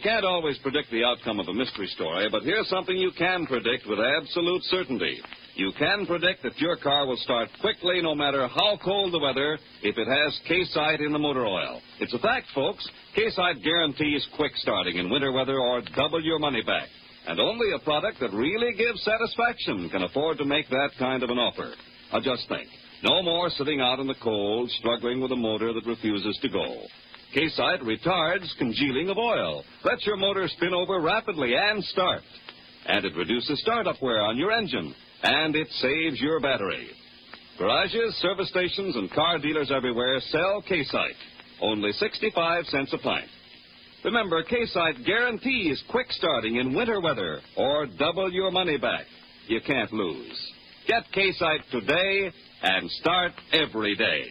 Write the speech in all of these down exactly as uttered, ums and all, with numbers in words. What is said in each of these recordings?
can't always predict the outcome of a mystery story, but here's something you can predict with absolute certainty. You can predict that your car will start quickly no matter how cold the weather if it has K-Site in the motor oil. It's a fact, folks. K-Site guarantees quick starting in winter weather or double your money back. And only a product that really gives satisfaction can afford to make that kind of an offer. Now just think. No more sitting out in the cold, struggling with a motor that refuses to go. K-Site retards congealing of oil, lets your motor spin over rapidly and start. And it reduces startup wear on your engine, and it saves your battery. Garages, service stations, and car dealers everywhere sell K-Site. Only sixty-five cents a pint. Remember, K-Site guarantees quick starting in winter weather or double your money back. You can't lose. Get K-Site today and start every day.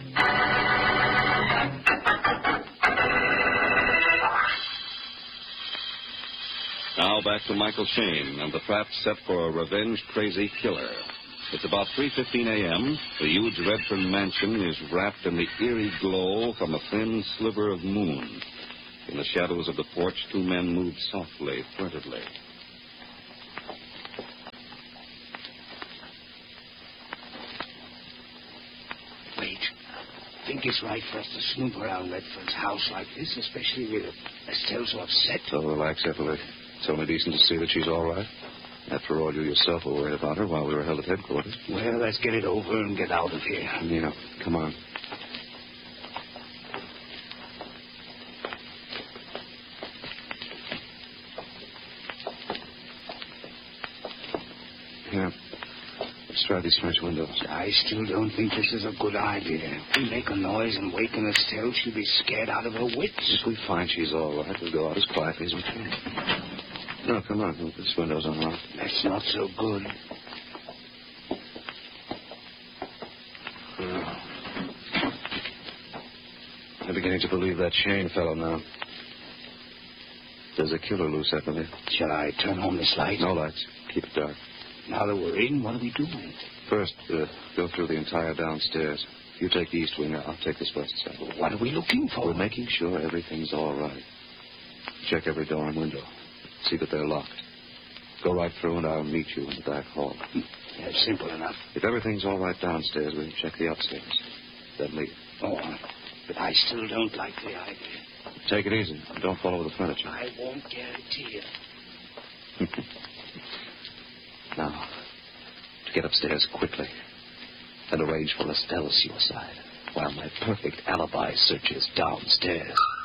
Now back to Michael Shayne and the trap set for a revenge-crazy killer. It's about three fifteen a.m. The huge Redfern mansion is wrapped in the eerie glow from a thin sliver of moon. In the shadows of the porch, two men moved softly, furtively. Wait. I think it's right for us to snoop around Redfern's house like this, especially with Estelle so upset. So relax, Ethelbert. It's only decent to see that she's all right. After all, you yourself were worried about her while we were held at headquarters. Well, let's get it over and get out of here. Yeah, come on. Here. Let's try these French windows. I still don't think this is a good idea. If we make a noise and waken Estelle, she'll be scared out of her wits. If we find she's all right, we'll go out as quietly as we can. No, come on. This window's unlocked. That's not so good. Oh. I'm beginning to believe that Shayne fellow now. There's a killer loose, Ethelbert. Shall I turn on this light? No lights. Keep it dark. Now that we're in, what do we do? First, uh, go through the entire downstairs. You take the east wing, I'll take this west side. What are we looking for? We're making sure everything's all right. Check every door and window. See that they're locked. Go right through and I'll meet you in the back hall. That's simple enough. If everything's all right downstairs, we'll check the upstairs. Then leave. Oh, but I still don't like the idea. Take it easy. Don't fall over the furniture. I won't guarantee it. Now, to get upstairs quickly and arrange for Estelle's suicide while my perfect alibi searches downstairs.